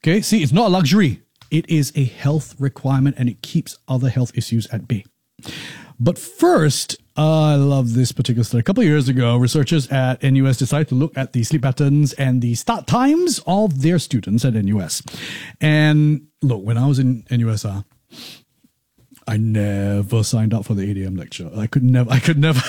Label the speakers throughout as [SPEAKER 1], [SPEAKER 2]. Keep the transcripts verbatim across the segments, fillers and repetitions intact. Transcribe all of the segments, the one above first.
[SPEAKER 1] Okay, see, it's not a luxury. It is a health requirement and it keeps other health issues at bay. But first, uh, I love this particular study. A couple of years ago, researchers at N U S decided to look at the sleep patterns and the start times of their students at N U S. And look, when I was in N U S R, I never signed up for the eight a.m. lecture. I could never, I could never.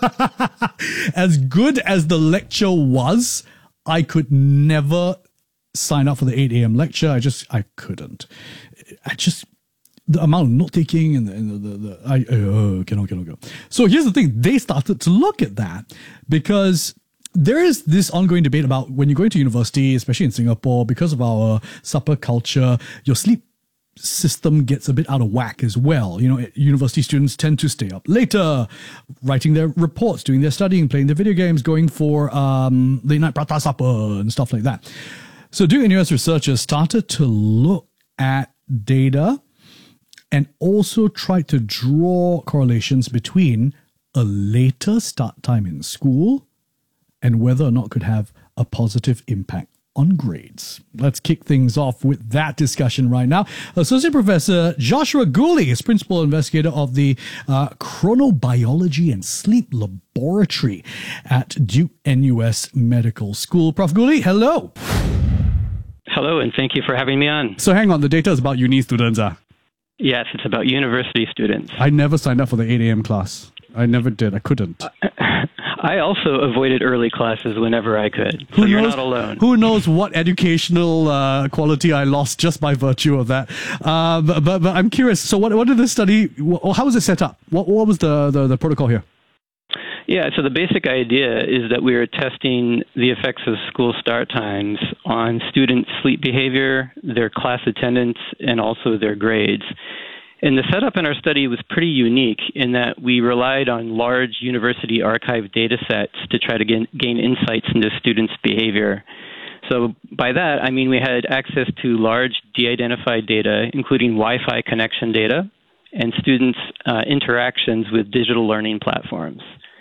[SPEAKER 1] As good as the lecture was, I could never sign up for the eight a.m. lecture. I just, I couldn't. I just... The amount of note taking and the, and the, the, the I uh, cannot, cannot go. So here's the thing. They started to look at that because there is this ongoing debate about when you're going to university, especially in Singapore, because of our supper culture, your sleep system gets a bit out of whack as well. You know, university students tend to stay up later, writing their reports, doing their studying, playing their video games, going for um, late night prata supper and stuff like that. So Duke N U S researchers started to look at data and also tried to draw correlations between a later start time in school and whether or not it could have a positive impact on grades. Let's kick things off with that discussion right now. Associate Professor Joshua Gooley is Principal Investigator of the uh, Chronobiology and Sleep Laboratory at Duke N U S Medical School. Professor Gooley, hello.
[SPEAKER 2] Hello, and thank you for having me on.
[SPEAKER 1] So hang on, the data is about uni students, ah?
[SPEAKER 2] Yes, it's about university students.
[SPEAKER 1] I never signed up for the eight a.m. class. I never did. I couldn't.
[SPEAKER 2] I also avoided early classes whenever I could. So
[SPEAKER 1] who
[SPEAKER 2] you're
[SPEAKER 1] knows,
[SPEAKER 2] not alone.
[SPEAKER 1] Who knows what educational uh, quality I lost just by virtue of that. Uh, but, but but I'm curious. So what what did this study, how was it set up? What what was the, the, the protocol here?
[SPEAKER 2] Yeah, so the basic idea is that we are testing the effects of school start times on student sleep behavior, their class attendance, and also their grades. And the setup in our study was pretty unique in that we relied on large university archive data sets to try to gain, gain insights into students' behavior. So by that, I mean we had access to large de-identified data, including Wi-Fi connection data, and students' uh, interactions with digital learning platforms.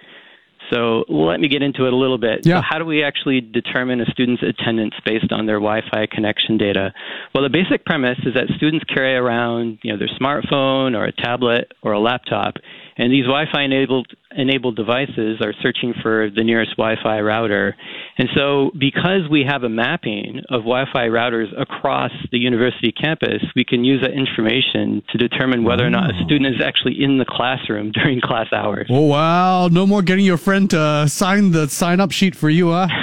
[SPEAKER 2] So let me get into it a little bit.
[SPEAKER 1] Yeah.
[SPEAKER 2] So how do we actually determine a student's attendance based on their Wi-Fi connection data? Well, the basic premise is that students carry around, you know, their smartphone or a tablet or a laptop, and these Wi-Fi enabled enabled devices are searching for the nearest Wi-Fi router. And so because we have a mapping of Wi-Fi routers across the university campus, we can use that information to determine whether or not a student is actually in the classroom during class hours.
[SPEAKER 1] Oh, wow. No more getting your friend to sign the sign-up sheet for you, huh?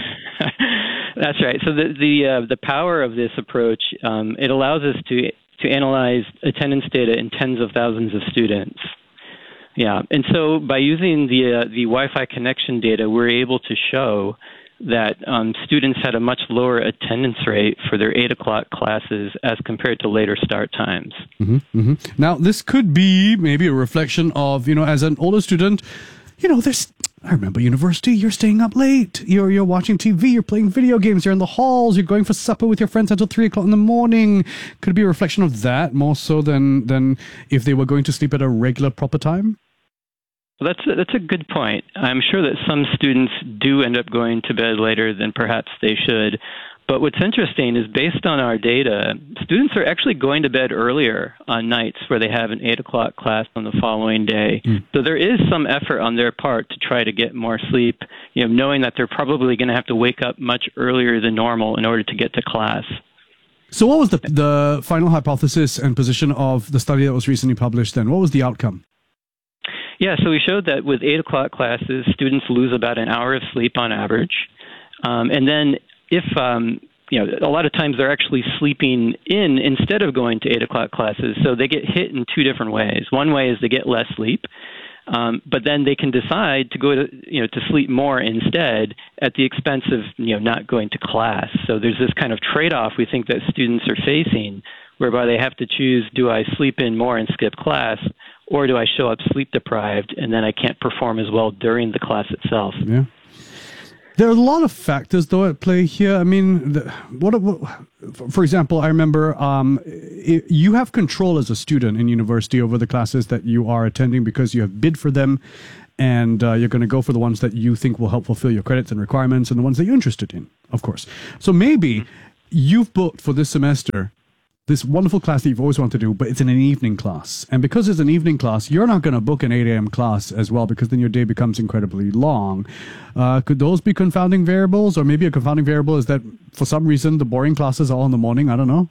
[SPEAKER 2] That's right. So the the, uh, the power of this approach, um, it allows us to to analyze attendance data in tens of thousands of students. Yeah, and so by using the uh, the Wi-Fi connection data, we're able to show that um, students had a much lower attendance rate for their eight o'clock classes as compared to later start times.
[SPEAKER 1] Mm-hmm, mm-hmm. Now, this could be maybe a reflection of, you know, as an older student, you know, there's, I remember university, you're staying up late, you're you're watching T V, you're playing video games, you're in the halls, you're going for supper with your friends until three o'clock in the morning. Could it be a reflection of that more so than, than if they were going to sleep at a regular proper time?
[SPEAKER 2] Well, that's a, that's a good point. I'm sure that some students do end up going to bed later than perhaps they should. But what's interesting is based on our data, students are actually going to bed earlier on nights where they have an eight o'clock class on the following day. Mm. So there is some effort on their part to try to get more sleep, you know, knowing that they're probably going to have to wake up much earlier than normal in order to get to class.
[SPEAKER 1] So what was the the final hypothesis and position of the study that was recently published then? What was the outcome?
[SPEAKER 2] Yeah, so we showed that with eight o'clock classes, students lose about an hour of sleep on average. Um, and then if, um, you know, a lot of times they're actually sleeping in instead of going to eight o'clock classes. So they get hit in two different ways. One way is they get less sleep, um, but then they can decide to go to, you know, to sleep more instead at the expense of, you know, not going to class. So there's this kind of trade-off we think that students are facing whereby they have to choose, do I sleep in more and skip class, or do I show up sleep deprived and then I can't perform as well during the class itself?
[SPEAKER 1] Yeah. There are a lot of factors, though, at play here. I mean, the, what, what, for example, I remember um, it, you have control as a student in university over the classes that you are attending because you have bid for them, and uh, you're going to go for the ones that you think will help fulfill your credits and requirements and the ones that you're interested in, of course. So maybe you've booked for this semester this wonderful class that you've always wanted to do, but it's in an evening class. And because it's an evening class, you're not going to book an eight a.m. class as well, because then your day becomes incredibly long. Uh, could those be confounding variables? Or maybe a confounding variable is that for some reason the boring classes are all in the morning. I don't know.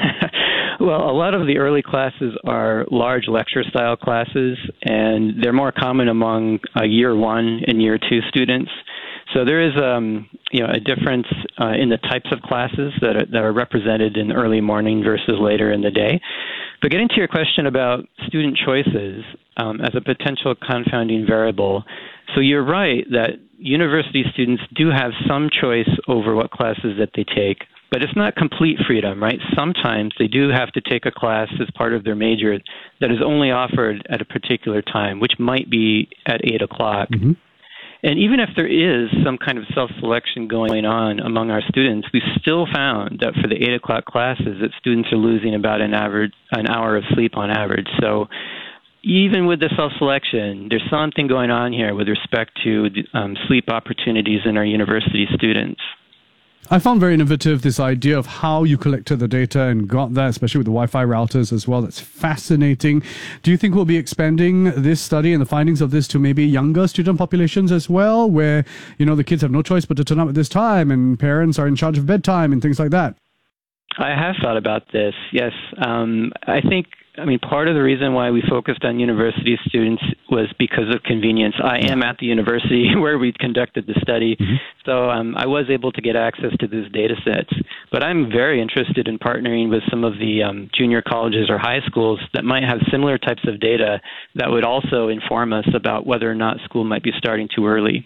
[SPEAKER 2] Well, a lot of the early classes are large lecture-style classes, and they're more common among uh, year one and year two students. So there is, um, you know, a difference uh, in the types of classes that are, that are represented in early morning versus later in the day. But getting to your question about student choices um, as a potential confounding variable, so you're right that university students do have some choice over what classes that they take, but it's not complete freedom, right? Sometimes they do have to take a class as part of their major that is only offered at a particular time, which might be at eight o'clock. Mm-hmm. And even if there is some kind of self-selection going on among our students, we still found that for the eight o'clock classes that students are losing about an average, an hour of sleep on average. So even with the self-selection, there's something going on here with respect to um, sleep opportunities in our university students.
[SPEAKER 1] I found very innovative this idea of how you collected the data and got that, especially with the Wi-Fi routers as well. That's fascinating. Do you think we'll be expanding this study and the findings of this to maybe younger student populations as well, where, you know, the kids have no choice but to turn up at this time and parents are in charge of bedtime and things like that?
[SPEAKER 2] I have thought about this, yes. Um, I think, I mean, part of the reason why we focused on university students was because of convenience. I am at the university where we conducted the study, mm-hmm. so um, I was able to get access to these data sets. But I'm very interested in partnering with some of the um, junior colleges or high schools that might have similar types of data that would also inform us about whether or not school might be starting too early.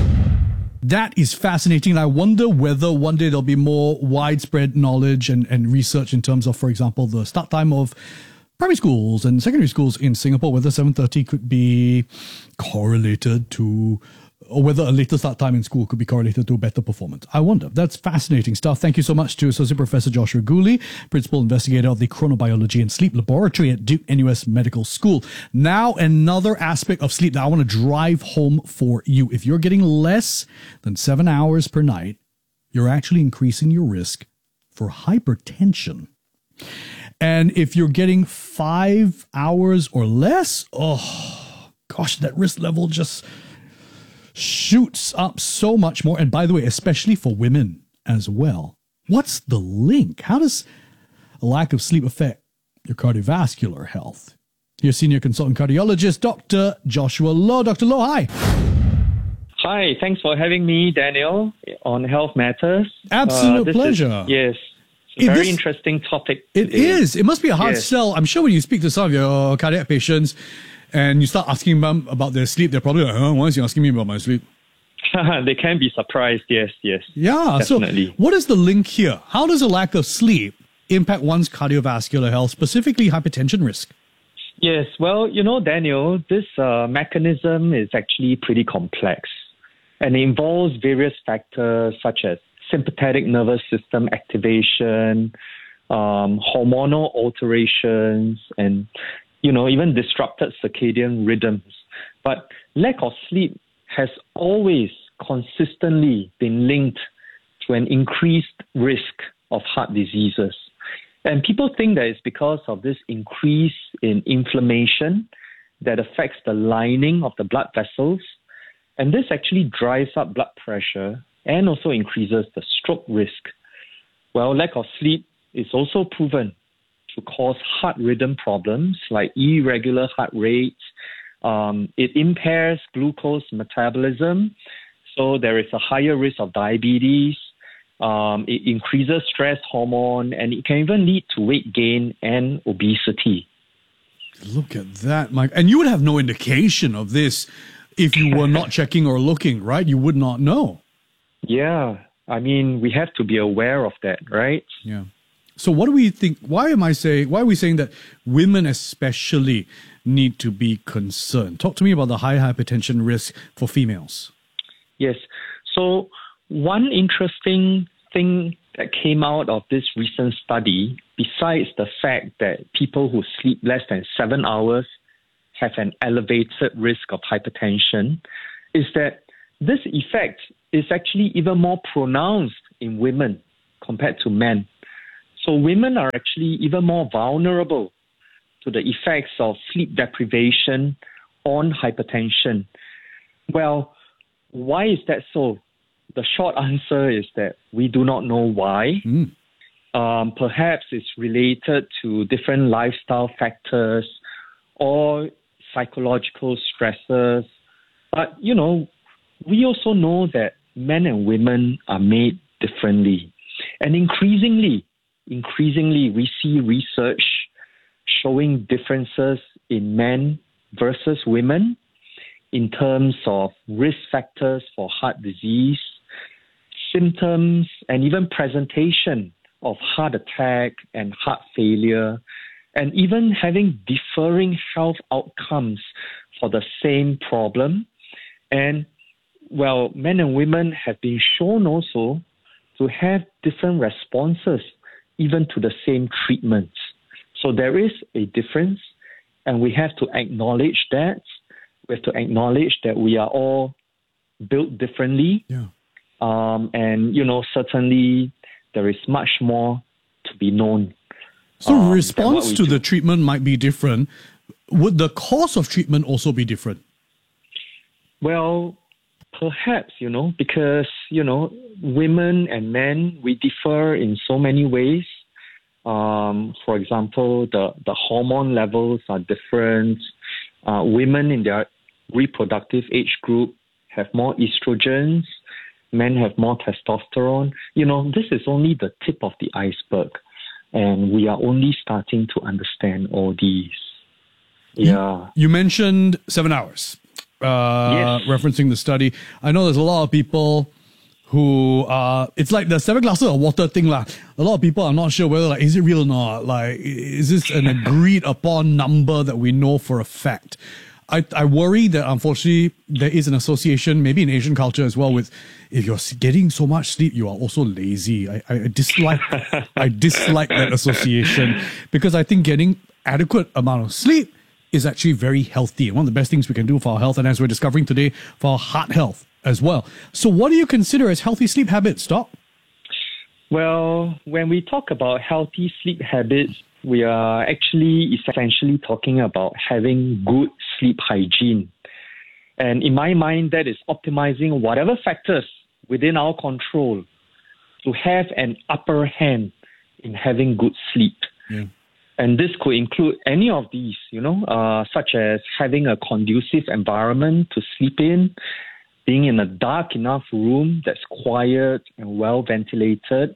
[SPEAKER 1] That is fascinating. I wonder whether one day there'll be more widespread knowledge and, and research in terms of, for example, the start time of primary schools and secondary schools in Singapore, whether seven thirty could be correlated to, or whether a later start time in school could be correlated to better performance. I wonder. That's fascinating stuff. Thank you so much to Associate Professor Joshua Gooley, Principal Investigator of the Chronobiology and Sleep Laboratory at Duke N U S Medical School. Now, another aspect of sleep that I want to drive home for you. If you're getting less than seven hours per night, you're actually increasing your risk for hypertension. And if you're getting five hours or less, oh, gosh, that risk level just shoots up so much more. And by the way, especially for women as well. What's the link? How does a lack of sleep affect your cardiovascular health? Here's Senior Consultant Cardiologist, Doctor Joshua Loh. Doctor Loh, hi.
[SPEAKER 3] Hi, thanks for having me, Daniel, on Health Matters.
[SPEAKER 1] Absolute uh, pleasure.
[SPEAKER 3] Is, yes. It's a very this, interesting topic.
[SPEAKER 1] It today. is. It must be a hard yes. sell. I'm sure when you speak to some of your cardiac patients and you start asking them about their sleep, they're probably like, huh, why is he asking me about my sleep?
[SPEAKER 3] They can be surprised. Yes, yes.
[SPEAKER 1] Yeah. Definitely. So what is the link here? How does a lack of sleep impact one's cardiovascular health, specifically hypertension risk?
[SPEAKER 3] Yes. Well, you know, Daniel, this uh, mechanism is actually pretty complex, and it involves various factors such as sympathetic nervous system activation, um, hormonal alterations, and, you know, even disrupted circadian rhythms. But lack of sleep has always consistently been linked to an increased risk of heart diseases. And people think that it's because of this increase in inflammation that affects the lining of the blood vessels. And this actually drives up blood pressure and also increases the stroke risk. Well, lack of sleep is also proven to cause heart rhythm problems like irregular heart rates. Um, it impairs glucose metabolism, so there is a higher risk of diabetes. Um, it increases stress hormone, and it can even lead to weight gain and obesity.
[SPEAKER 1] Look at that, Mike. And you would have no indication of this if you were not checking or looking, right? You would not know.
[SPEAKER 3] Yeah. I mean, we have to be aware of that, right?
[SPEAKER 1] Yeah. So what do we think? Why am I saying, why are we saying that women especially need to be concerned? Talk to me about the high hypertension risk for females.
[SPEAKER 3] Yes. So one interesting thing that came out of this recent study, besides the fact that people who sleep less than seven hours have an elevated risk of hypertension, is that this effect is actually even more pronounced in women. compared to men. So women are actually even more vulnerable to the effects of sleep deprivation on hypertension. Well, why is that so? The short answer is that we do not know why.
[SPEAKER 1] Mm.
[SPEAKER 3] Um, perhaps it's related to different lifestyle factors or psychological stresses. But, you know, we also know that men and women are made differently. And increasingly, increasingly, we see research showing differences in men versus women in terms of risk factors for heart disease, symptoms, and even presentation of heart attack and heart failure, and even having differing health outcomes for the same problem. And, well, men and women have been shown also to have different responses even to the same treatments. So there is a difference, and we have to acknowledge that. We have to acknowledge that we are all built differently.
[SPEAKER 1] Yeah.
[SPEAKER 3] Um, and, you know, certainly there is much more to be known.
[SPEAKER 1] So
[SPEAKER 3] um,
[SPEAKER 1] response to
[SPEAKER 3] do.
[SPEAKER 1] the treatment might be different. Would the course of treatment also be different?
[SPEAKER 3] Well, perhaps, you know, because, you know, women and men, we differ in so many ways. Um, for example, the, the hormone levels are different. Uh, women in their reproductive age group have more estrogens. Men have more testosterone. You know, this is only the tip of the iceberg. And we are only starting to understand all these. Yeah.
[SPEAKER 1] You, you mentioned seven hours, uh,
[SPEAKER 3] yes.
[SPEAKER 1] referencing the study. I know there's a lot of people who, uh, it's like the seven glasses of water thing. Lah. A lot of people are not sure whether, like, is it real or not? Like, is this an agreed upon number that we know for a fact? I, I worry that, unfortunately, there is an association, maybe in Asian culture as well, with if you're getting so much sleep, you are also lazy. I, I dislike I dislike that association, because I think getting adequate amount of sleep is actually very healthy and one of the best things we can do for our health, and as we're discovering today, for our heart health as well. So what do you consider as healthy sleep habits, Doc?
[SPEAKER 3] Well, when we talk about healthy sleep habits, we are actually essentially talking about having good sleep hygiene. And in my mind, that is optimizing whatever factors within our control to have an upper hand in having good sleep.
[SPEAKER 1] Yeah.
[SPEAKER 3] And this could include any of these, you know, uh, such as having a conducive environment to sleep in, being in a dark enough room that's quiet and well ventilated,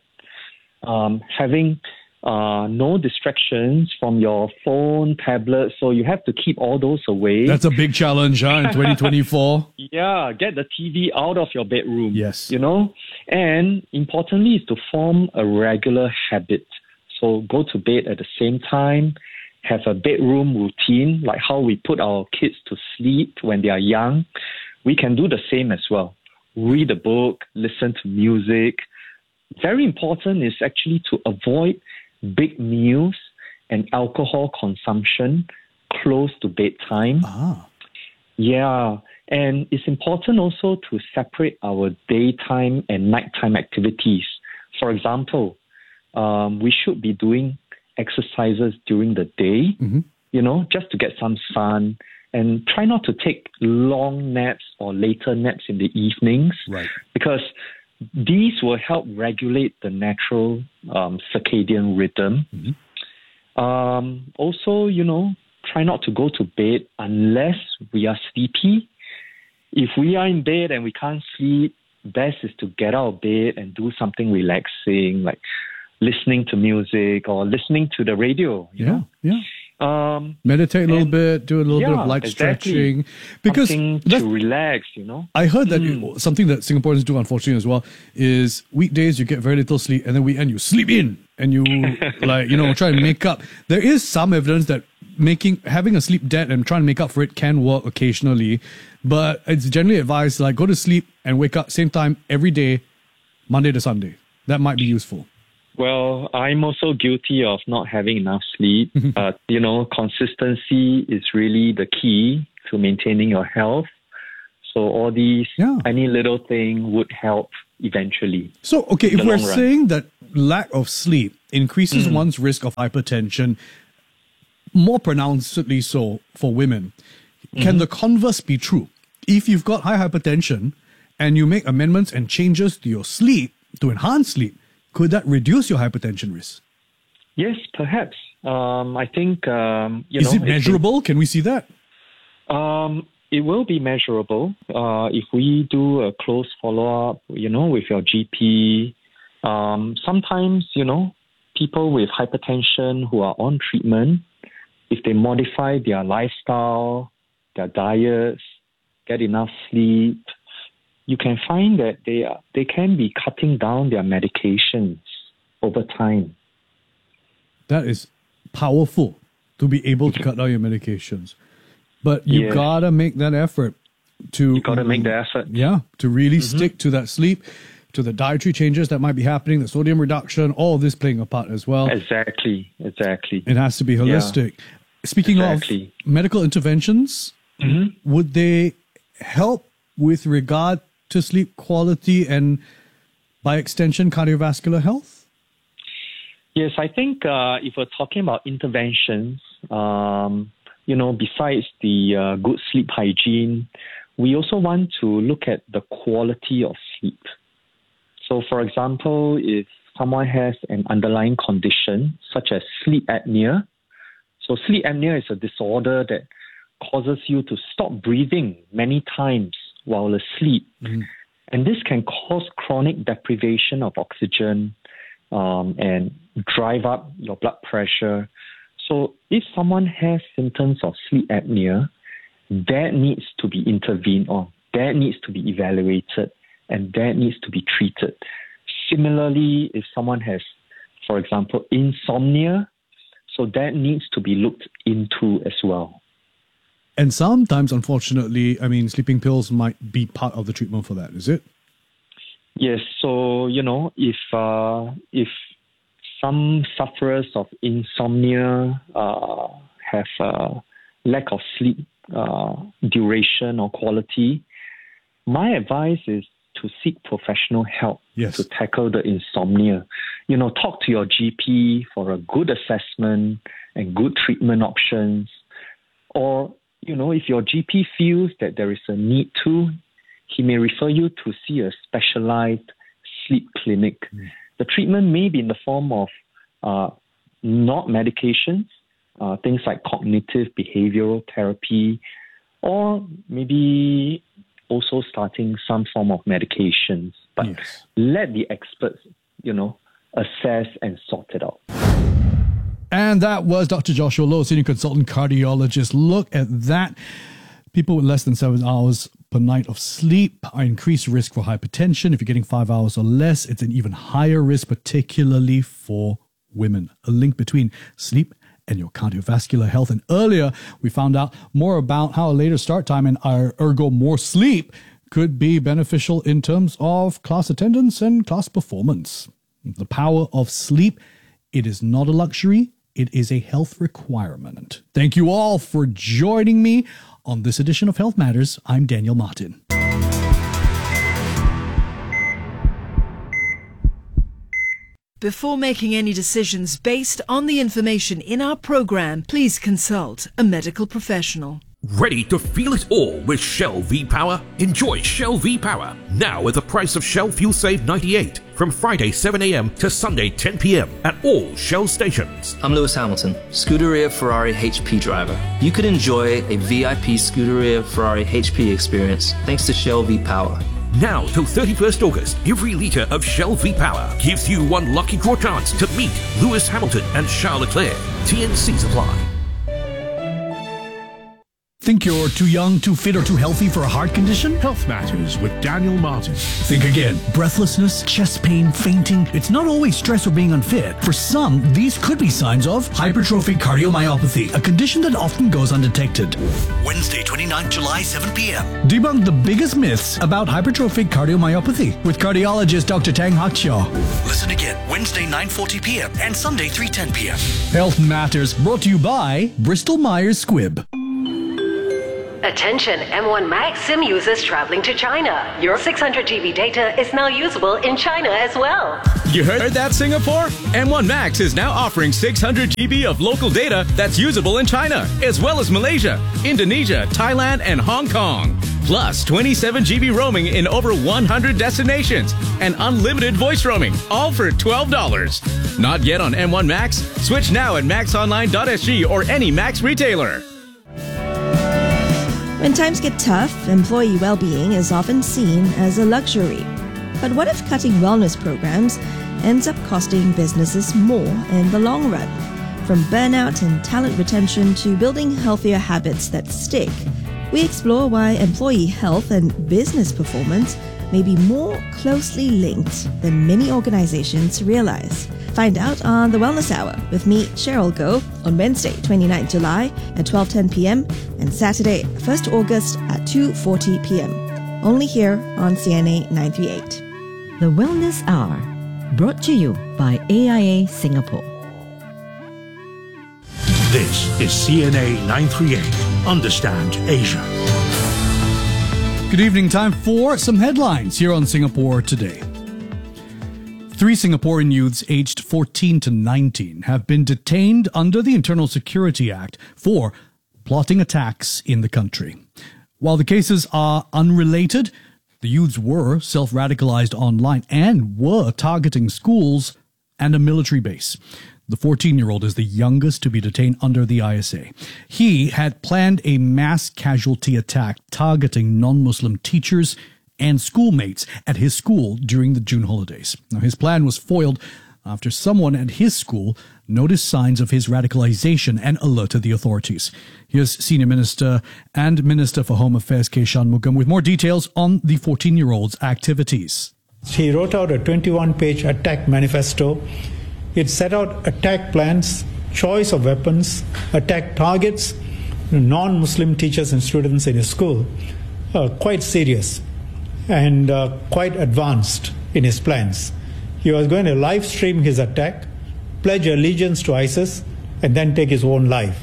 [SPEAKER 3] um, having Uh, no distractions from your phone, tablet, so you have to keep all those away.
[SPEAKER 1] That's a big challenge, huh, in twenty twenty-four.
[SPEAKER 3] Yeah, get the T V out of your bedroom.
[SPEAKER 1] Yes.
[SPEAKER 3] You know? And importantly is to form a regular habit. So go to bed at the same time, have a bedroom routine, like how we put our kids to sleep when they are young. We can do the same as well. Read a book, listen to music. Very important is actually to avoid big meals and alcohol consumption close to bedtime.
[SPEAKER 1] Ah.
[SPEAKER 3] Yeah, and it's important also to separate our daytime and nighttime activities. For example, um, we should be doing exercises during the day,
[SPEAKER 1] Mm-hmm.
[SPEAKER 3] you know, just to get some sun, and try not to take long naps or later naps in the evenings.
[SPEAKER 1] Right.
[SPEAKER 3] Because these will help regulate the natural um, circadian rhythm.
[SPEAKER 1] Mm-hmm.
[SPEAKER 3] Um, also, you know, try not to go to bed unless we are sleepy. If we are in bed and we can't sleep, best is to get out of bed and do something relaxing, like listening to music or listening to the radio. You
[SPEAKER 1] Yeah,
[SPEAKER 3] know?
[SPEAKER 1] yeah.
[SPEAKER 3] Um,
[SPEAKER 1] Meditate a little
[SPEAKER 3] and-
[SPEAKER 1] bit, do a little bit
[SPEAKER 3] yeah,
[SPEAKER 1] of light
[SPEAKER 3] exactly.
[SPEAKER 1] stretching. Because
[SPEAKER 3] something
[SPEAKER 1] that's,
[SPEAKER 3] to relax, you know.
[SPEAKER 1] I heard that
[SPEAKER 3] Mm.
[SPEAKER 1] something that Singaporeans do, unfortunately, as well, is weekdays you get very little sleep, and then weekend you sleep in, and you like you know try and make up. There is some evidence that making having a sleep debt and trying to make up for it can work occasionally, but it's generally advised like go to sleep and wake up same time every day, Monday to Sunday. That might be useful.
[SPEAKER 3] Well, I'm also guilty of not having enough sleep. uh, you know, consistency is really the key to maintaining your health. So all these,
[SPEAKER 1] Yeah.
[SPEAKER 3] any little thing would help eventually.
[SPEAKER 1] So, okay, if
[SPEAKER 3] the
[SPEAKER 1] we're
[SPEAKER 3] long run.
[SPEAKER 1] saying that lack of sleep increases one's risk of hypertension, more pronouncedly so for women, can the converse be true? If you've got high hypertension and you make amendments and changes to your sleep to enhance sleep, could that reduce your hypertension risk?
[SPEAKER 3] Yes, perhaps. Um, I think, um, you
[SPEAKER 1] Is
[SPEAKER 3] know...
[SPEAKER 1] it measurable? Can we see that?
[SPEAKER 3] Um, it will be measurable uh, if we do a close follow-up, you know, with your G P. Um, sometimes, you know, people with hypertension who are on treatment, if they modify their lifestyle, their diets, get enough sleep, you can find that they are, they can be cutting down their medications over time.
[SPEAKER 1] That is powerful to be able to cut down your medications. But you
[SPEAKER 3] Yeah.
[SPEAKER 1] gotta make that effort to
[SPEAKER 3] You got to make the effort.
[SPEAKER 1] Yeah, to really stick to that sleep, to the dietary changes that might be happening, the sodium reduction, all this playing a part as well.
[SPEAKER 3] Exactly, exactly.
[SPEAKER 1] It has to be holistic. Speaking
[SPEAKER 3] Exactly.
[SPEAKER 1] of medical interventions, would they help with regard to sleep quality and, by extension, cardiovascular health?
[SPEAKER 3] Yes, I think uh, if we're talking about interventions, um, you know, besides the uh, good sleep hygiene, we also want to look at the quality of sleep. So, for example, if someone has an underlying condition such as sleep apnea, so sleep apnea is a disorder that causes you to stop breathing many times while asleep. Mm. And this can cause chronic deprivation of oxygen um, and drive up your blood pressure. So if someone has symptoms of sleep apnea, that needs to be intervened on, that needs to be evaluated, and that needs to be treated. Similarly, if someone has, for example, insomnia, so that needs to be looked into as well.
[SPEAKER 1] And sometimes, unfortunately, I mean, sleeping pills might be part of the treatment for that, is it?
[SPEAKER 3] Yes. So, you know, if uh, if some sufferers of insomnia uh, have uh, lack of sleep uh, duration or quality, my advice is to seek professional help
[SPEAKER 1] yes.
[SPEAKER 3] to tackle the insomnia. You know, talk to your G P for a good assessment and good treatment options. Or, you know, if your G P feels that there is a need to, he may refer you to see a specialized sleep clinic. Mm. The treatment may be in the form of uh, not medications, uh, things like cognitive behavioral therapy, or maybe also starting some form of medications. But
[SPEAKER 1] yes.
[SPEAKER 3] let the experts, you know, assess and sort it out.
[SPEAKER 1] And that was Doctor Joshua Loh, Senior Consultant Cardiologist. Look at that. People with less than seven hours per night of sleep are increased risk for hypertension. If you're getting five hours or less, it's an even higher risk, particularly for women. A link between sleep and your cardiovascular health. And earlier, we found out more about how a later start time and our ergo more sleep could be beneficial in terms of class attendance and class performance. The power of sleep, it is not a luxury, it is a health requirement. Thank you all for joining me on this edition of Health Matters. I'm Daniel Martin.
[SPEAKER 4] Before making any decisions based on the information in our program, please consult a medical professional.
[SPEAKER 5] Ready to feel it all with Shell V-Power? Enjoy Shell V-Power now at the price of Shell Fuel Save ninety-eight from Friday seven a.m. to Sunday ten p.m. at all Shell stations.
[SPEAKER 6] I'm Lewis Hamilton, Scuderia Ferrari H P driver. You could enjoy a V I P Scuderia Ferrari H P experience thanks to Shell V-Power.
[SPEAKER 5] Now till thirty-first August, every litre of Shell V-Power gives you one lucky draw chance to meet Lewis Hamilton and Charles Leclerc. T N Cs apply.
[SPEAKER 1] Think you're too young, too fit, or too healthy for a heart condition?
[SPEAKER 7] Health Matters with Daniel Martin.
[SPEAKER 1] Think again. Breathlessness, chest pain, fainting. It's not always stress or being unfit. For some, these could be signs of hypertrophic cardiomyopathy, a condition that often goes undetected.
[SPEAKER 8] Wednesday, twenty-ninth of July, seven p.m.
[SPEAKER 1] Debunk the biggest myths about hypertrophic cardiomyopathy with cardiologist Doctor Tang Hakshaw.
[SPEAKER 8] Listen again, Wednesday, nine forty p.m. and Sunday, three ten p.m.
[SPEAKER 1] Health Matters, brought to you by Bristol Myers Squibb.
[SPEAKER 9] Attention M one Max SIM users traveling to China. Your six hundred G B data is now usable in China as well.
[SPEAKER 10] You heard that, Singapore? M one Max is now offering six hundred G B of local data that's usable in China, as well as Malaysia, Indonesia, Thailand, and Hong Kong. Plus twenty-seven G B roaming in over one hundred destinations and unlimited voice roaming, all for twelve dollars. Not yet on M one Max? Switch now at max online dot s g or any Max retailer.
[SPEAKER 11] When times get tough, employee well-being is often seen as a luxury. But what if cutting wellness programs ends up costing businesses more in the long run? From burnout and talent retention to building healthier habits that stick, we explore why employee health and business performance may be more closely linked than many organizations realize. Find out on The Wellness Hour with me, Cheryl Goh, on Wednesday, twenty-ninth of July at twelve ten p.m. and Saturday, first of August at two forty p.m. Only here on C N A nine thirty-eight.
[SPEAKER 12] The Wellness Hour, brought to you by A I A Singapore.
[SPEAKER 7] This is C N A nine thirty-eight. Understand Asia.
[SPEAKER 1] Good evening. Time for some headlines here on Singapore Today. Three Singaporean youths aged fourteen to nineteen have been detained under the Internal Security Act for plotting attacks in the country. While the cases are unrelated, the youths were self-radicalized online and were targeting schools and a military base. The fourteen-year-old is the youngest to be detained under the I S A. He had planned a mass casualty attack targeting non-Muslim teachers and schoolmates at his school during the June holidays. Now, his plan was foiled after someone at his school noticed signs of his radicalization and alerted the authorities. Here's Senior Minister and Minister for Home Affairs K. Shanmugam with more details on the fourteen-year-old's activities.
[SPEAKER 13] He wrote out a twenty-one page attack manifesto. It set out attack plans, choice of weapons, attack targets, non-Muslim teachers and students in his school. Uh, quite serious and uh, quite advanced in his plans. He was going to live stream his attack, pledge allegiance to ISIS, and then take his own life.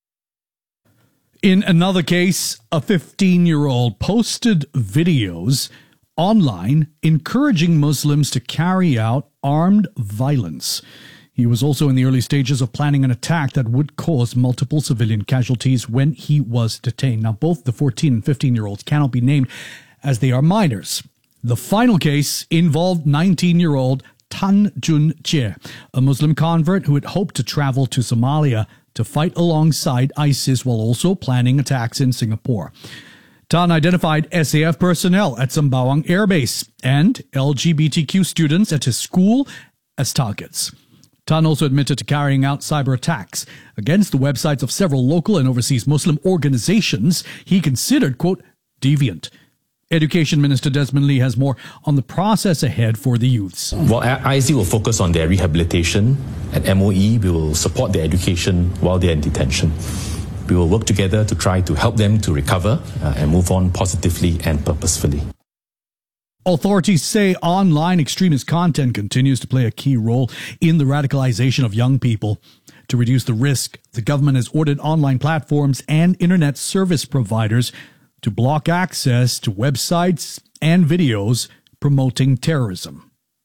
[SPEAKER 1] In another case, a fifteen-year-old posted videos online encouraging Muslims to carry out armed violence. He was also in the early stages of planning an attack that would cause multiple civilian casualties when he was detained. Now, both the fourteen and fifteen-year-olds cannot be named as they are minors. The final case involved nineteen-year-old Tan Jun Jie, a Muslim convert who had hoped to travel to Somalia to fight alongside ISIS while also planning attacks in Singapore. Tan identified S A F personnel at Sembawang Air Base and L G B T Q students at his school as targets. Tan also admitted to carrying out cyber attacks against the websites of several local and overseas Muslim organizations he considered, quote, deviant. Education Minister Desmond Lee has more on the process ahead for the youths.
[SPEAKER 14] Well, I S D will focus on their rehabilitation. At M O E, we will support their education while they're in detention. We will work together to try to help them to recover uh, and move on positively and purposefully.
[SPEAKER 1] Authorities say online extremist content continues to play a key role in the radicalization of young people. To reduce the risk, the government has ordered online platforms and internet service providers to block access to websites and videos promoting terrorism.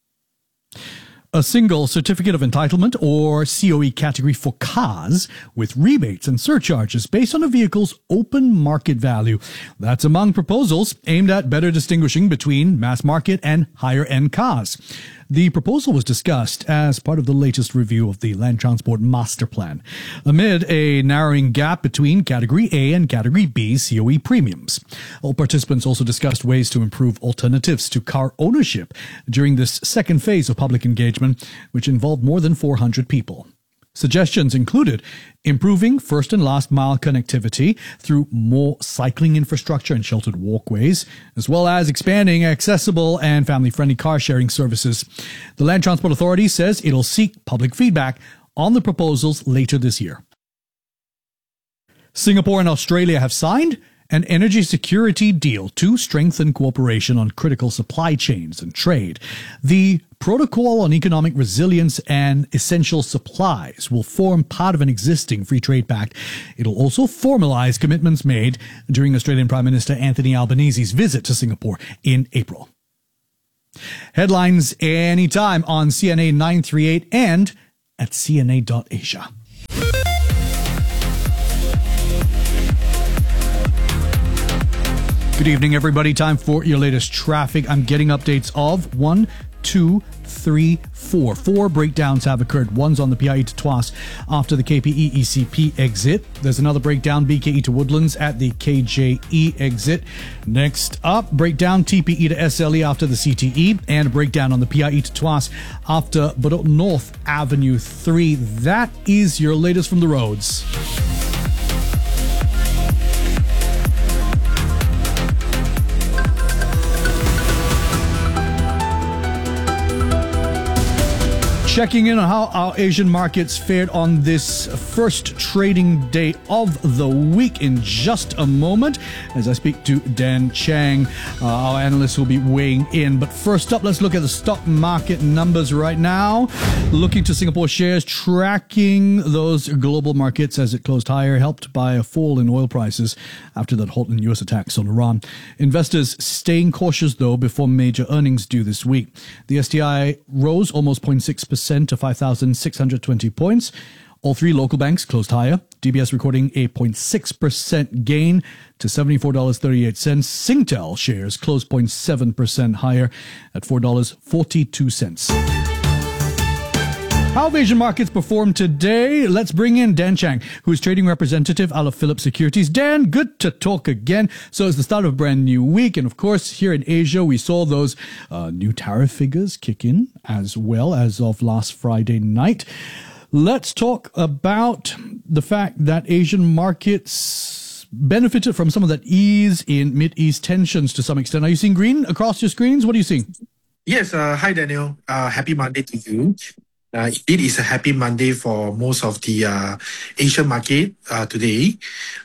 [SPEAKER 1] A single certificate of entitlement, or C O E category for cars, with rebates and surcharges based on a vehicle's open market value. That's among proposals aimed at better distinguishing between mass market and higher-end cars. The proposal was discussed as part of the latest review of the Land Transport Master Plan, amid a narrowing gap between Category A and Category B C O E premiums. All participants also discussed ways to improve alternatives to car ownership during this second phase of public engagement, which involved more than four hundred people. Suggestions included improving first and last mile connectivity through more cycling infrastructure and sheltered walkways, as well as expanding accessible and family-friendly car sharing services. The Land Transport Authority says it'll seek public feedback on the proposals later this year. Singapore and Australia have signed an energy security deal to strengthen cooperation on critical supply chains and trade. The Protocol on Economic Resilience and Essential Supplies will form part of an existing free trade pact. It'll also formalize commitments made during Australian Prime Minister Anthony Albanese's visit to Singapore in April. Headlines anytime on C N A nine thirty-eight and at C N A dot Asia. Good evening, everybody. Time for your latest traffic. I'm getting updates of one, two, three, four. Four breakdowns have occurred. One's on the P I E to Tuas after the K P E E C P exit. There's another breakdown, B K E to Woodlands at the K J E exit. Next up, breakdown T P E to S L E after the C T E, and a breakdown on the P I E to Tuas after Bedok North Avenue three. That is your latest from the roads. Checking in on how our Asian markets fared on this first trading day of the week in just a moment as I speak to Dan Chang. Uh, our analyst will be weighing in. But first up, let's look at the stock market numbers right now. Looking to Singapore shares, tracking those global markets as it closed higher, helped by a fall in oil prices after that halt in U S attacks on Iran. Investors staying cautious, though, before major earnings due this week. The S T I rose almost zero point six percent to five thousand six hundred twenty points. All three local banks closed higher. D B S recording a zero point six percent gain to seventy-four dollars and thirty-eight cents. Singtel shares closed zero point seven percent higher at four dollars and forty-two cents. How have Asian markets performed today? Let's bring in Dan Chang, who is trading representative out of Phillip Securities. Dan, good to talk again. So it's the start of a brand new week. And of course, here in Asia, we saw those uh, new tariff figures kick in as well as of last Friday night. Let's talk about the fact that Asian markets benefited from some of that ease in Mid-East tensions to some extent. Are you seeing green across your screens? What are you seeing?
[SPEAKER 15] Yes. Uh, hi, Daniel. Uh, happy Monday to you. Uh, it is a happy Monday for most of the uh, Asian market uh, today.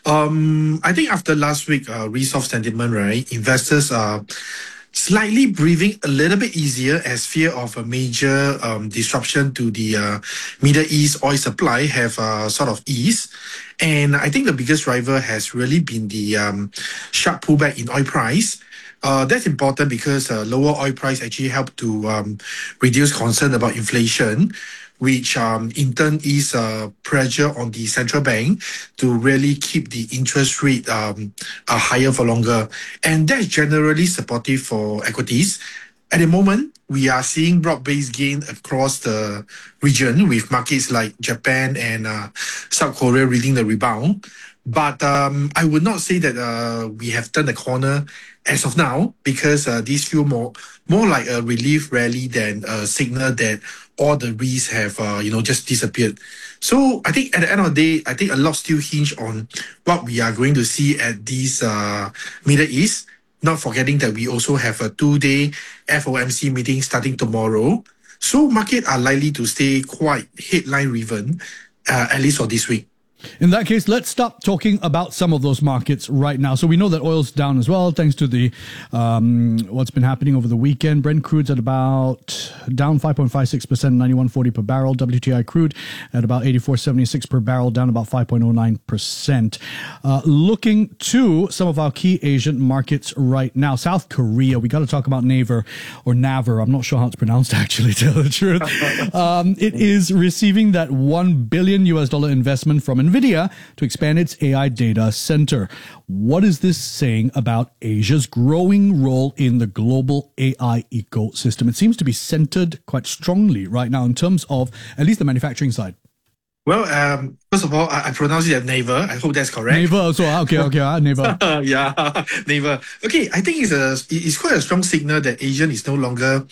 [SPEAKER 15] Um, I think after last week, uh, risk-off sentiment, right, investors are slightly breathing a little bit easier as fear of a major um, disruption to the uh, Middle East oil supply have uh, sort of eased. And I think the biggest driver has really been the um, sharp pullback in oil price. Uh, that's important because uh, lower oil price actually help to um, reduce concern about inflation, which um, in turn is uh, pressure on the central bank to really keep the interest rate um, uh, higher for longer. And that's generally supportive for equities. At the moment, we are seeing broad-based gain across the region with markets like Japan and uh, South Korea leading the rebound. But um, I would not say that uh, we have turned the corner as of now, because uh, these feel more more like a relief rally than a signal that all the risks have uh, you know just disappeared. So I think at the end of the day, I think a lot still hinge on what we are going to see at this uh, Middle East. Not forgetting that we also have a two-day F O M C meeting starting tomorrow. So markets are likely to stay quite headline-driven, uh, at least for this week.
[SPEAKER 1] In that case, let's stop talking about some of those markets right now. So we know that oil's down as well, thanks to the um, what's been happening over the weekend. Brent crude's at about down five point five six percent, ninety-one forty per barrel. W T I crude at about eighty-four seventy-six per barrel, down about five point oh nine percent. Uh, looking to some of our key Asian markets right now. South Korea, we got to talk about Naver or Naver. I'm not sure how it's pronounced, actually, to tell the truth. Um, it is receiving that one billion U S dollar investment from NVIDIA to expand its A I data center. What is this saying about Asia's growing role in the global A I ecosystem? It seems to be centered quite strongly right now in terms of at least the manufacturing side.
[SPEAKER 15] Well, um, first of all, I, I pronounce it as Naver. I hope that's correct.
[SPEAKER 1] Naver, so okay, okay, uh, Naver.
[SPEAKER 15] yeah, Naver. Okay, I think it's a it's quite a strong signal that Asian is no longer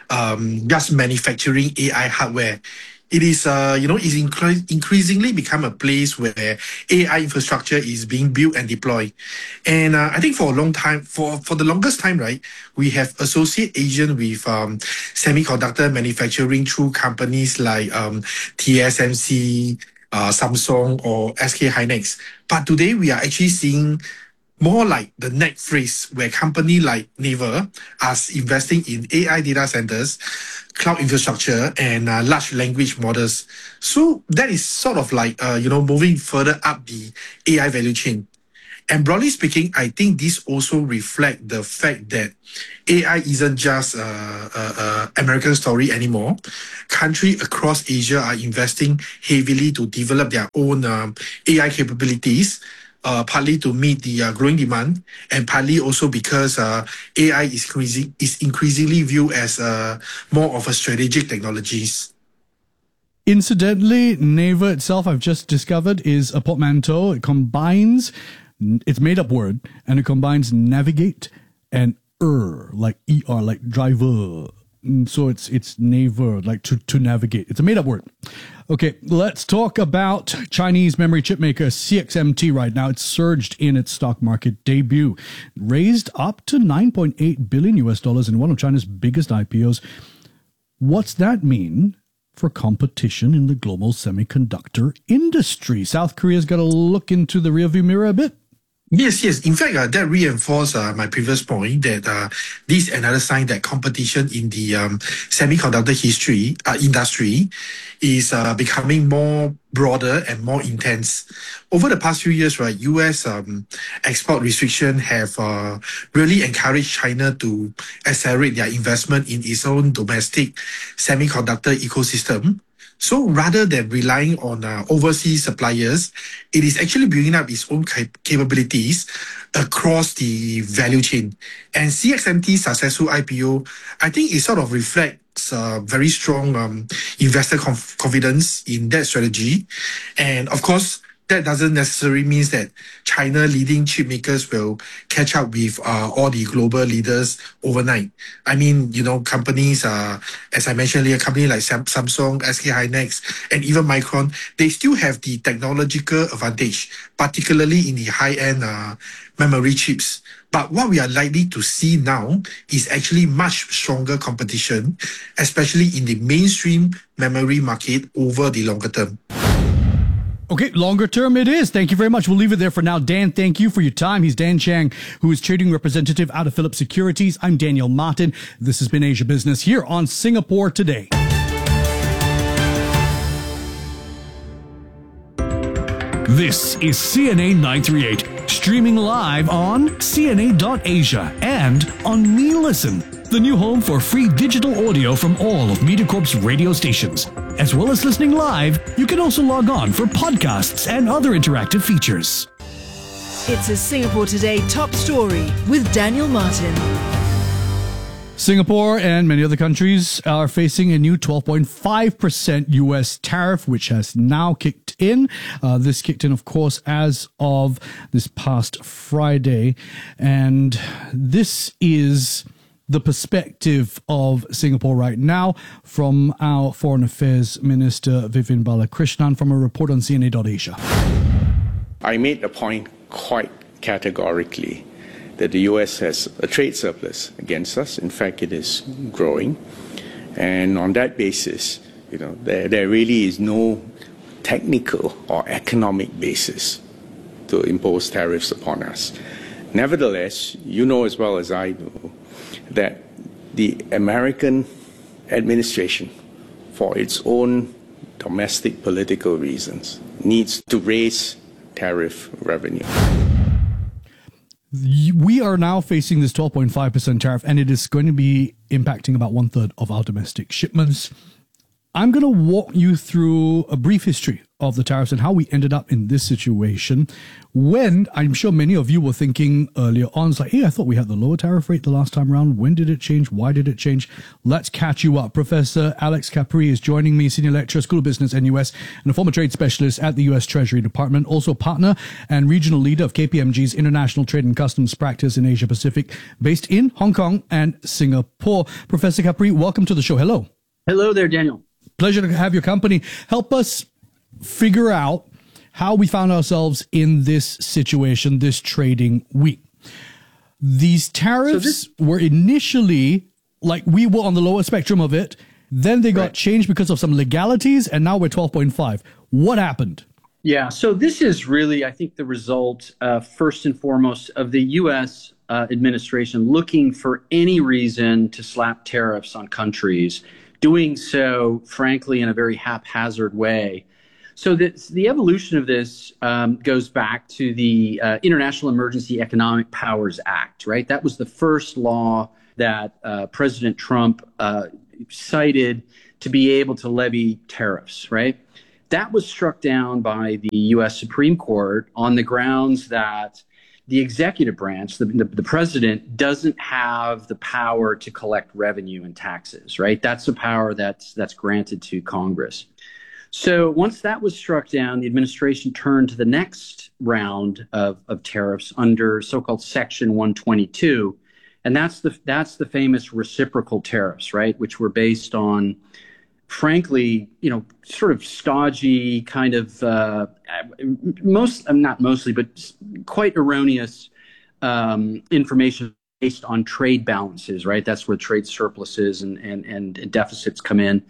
[SPEAKER 15] um, just manufacturing A I hardware. It is, uh, you know, is incre- increasingly become a place where A I infrastructure is being built and deployed. And uh, I think for a long time, for, for the longest time, right, we have associated Asian with um, semiconductor manufacturing through companies like um, T S M C, uh, Samsung, or S K Hynix. But today we are actually seeing more like the next phase where company like Naver are investing in A I data centers, cloud infrastructure, and uh, large language models. So that is sort of like, uh, you know, moving further up the A I value chain. And broadly speaking, I think this also reflects the fact that A I isn't just a, a, a American story anymore. Countries across Asia are investing heavily to develop their own um, A I capabilities, uh, partly to meet the uh, growing demand, and partly also because uh, A I is, increasing, is increasingly viewed as uh, more of a strategic technologies.
[SPEAKER 1] Incidentally, Naver itself, I've just discovered, is a portmanteau. It combines... It's made up word, and it combines navigate and er, like E R, like driver. So it's it's Naver, like to, to navigate. It's a made up word. Okay, let's talk about Chinese memory chip maker C X M T right now. It's surged in its stock market debut, raised up to nine point eight billion U S dollars in one of China's biggest I P Os. What's that mean for competition in the global semiconductor industry? South Korea's got to look into the rearview mirror a bit.
[SPEAKER 15] Yes, yes. In fact, uh, that reinforced uh, my previous point that uh, this is another sign that competition in the um, semiconductor history uh, industry is uh, becoming more broader and more intense. Over the past few years, right, U S um, export restrictions have uh, really encouraged China to accelerate their investment in its own domestic semiconductor ecosystem. So rather than relying on uh, overseas suppliers, it is actually building up its own cap- capabilities across the value chain. And C X M T's successful I P O, I think it sort of reflects uh, very strong um, investor conf- confidence in that strategy. And of course, that doesn't necessarily mean that China leading chip makers will catch up with uh, all the global leaders overnight. I mean, you know, companies, uh, as I mentioned earlier, companies like Sam- Samsung, S K Hynix, and even Micron, they still have the technological advantage, particularly in the high-end uh, memory chips. But what we are likely to see now is actually much stronger competition, especially in the mainstream memory market over the longer term.
[SPEAKER 1] Okay, longer term it is. Thank you very much. We'll leave it there for now. Dan, thank you for your time. He's Dan Chang, who is trading representative out of Philips Securities. I'm Daniel Martin. This has been Asia Business here on Singapore Today. This is C N A nine thirty-eight, streaming live on C N A dot asia and on MeListen, the new home for free digital audio from all of MediaCorp's radio stations. As well as listening live, you can also log on for podcasts and other interactive features.
[SPEAKER 4] It's a Singapore Today top story with Daniel Martin.
[SPEAKER 1] Singapore and many other countries are facing a new twelve point five percent U S tariff, which has now kicked in. Uh, this kicked in, of course, as of this past Friday. And this is the perspective of Singapore right now from our Foreign Affairs Minister Vivian Balakrishnan from a report on C N A dot asia.
[SPEAKER 16] I made the point quite categorically that the U S has a trade surplus against us. In fact, it is growing. And on that basis, you know, there, there really is no technical or economic basis to impose tariffs upon us. Nevertheless, you know as well as I do that the American administration, for its own domestic political reasons, needs to raise tariff revenue.
[SPEAKER 1] We are now facing this twelve point five percent tariff, and it is going to be impacting about one third of our domestic shipments. I'm going to walk you through a brief history of the tariffs and how we ended up in this situation when I'm sure many of you were thinking earlier on, it's like, hey, I thought we had the lower tariff rate the last time around. When did it change? Why did it change? Let's catch you up. Professor Alex Capri is joining me, Senior Lecturer, School of Business, N U S, and a former trade specialist at the U S Treasury Department, also partner and regional leader of K P M G's International Trade and Customs Practice in Asia Pacific, based in Hong Kong and Singapore. Professor Capri, welcome to the show. Hello.
[SPEAKER 17] Hello there, Daniel.
[SPEAKER 1] Pleasure to have your company. Help us figure out how we found ourselves in this situation this trading week. These tariffs so this- were initially, like we were on the lower spectrum of it, then they got right. changed because of some legalities, and now we're twelve point five. What happened?
[SPEAKER 17] Yeah, so this is really, I think, the result, uh, first and foremost, of the U S uh, administration looking for any reason to slap tariffs on countries, doing so, frankly, in a very haphazard way. So the, the evolution of this um, goes back to the uh, International Emergency Economic Powers Act, right? That was the first law that uh, President Trump uh, cited to be able to levy tariffs, right? That was struck down by the U S Supreme Court on the grounds that the executive branch, the, the, the president, doesn't have the power to collect revenue and taxes, right? That's a power that's that's granted to Congress. So once that was struck down, the administration turned to the next round of, of tariffs under so-called Section one twenty-two, and that's the that's the famous reciprocal tariffs, right? Which were based on, frankly, you know, sort of stodgy kind of uh, most, not mostly, but quite erroneous um, information based on trade balances, right? That's where trade surpluses and and, and deficits come in.